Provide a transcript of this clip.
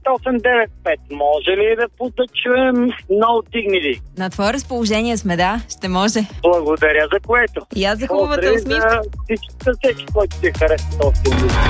895. Може ли да чуем No Dignity? На твое разположение сме, да, ще може. Благодаря за което. И аз за хубавата усмивка. За всеки, който ти хареса този филм.